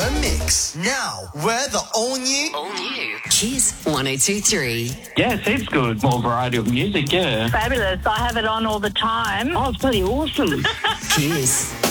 hour mix. Now, we're the all-new Kiss 102.3. Yes, it's good. More variety of music, yeah. Fabulous. I have it on all the time. Oh, it's bloody awesome. Kiss.